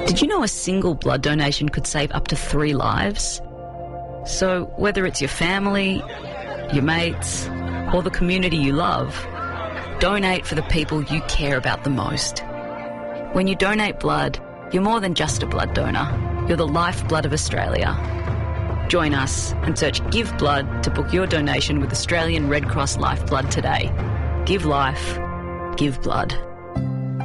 Did you know a single blood donation could save up to 3 lives? So whether it's your family, your mates, or the community you love, donate for the people you care about the most. When you donate blood, you're more than just a blood donor. You're the lifeblood of Australia. Join us and search Give Blood to book your donation with Australian Red Cross Lifeblood today. Give life, give blood.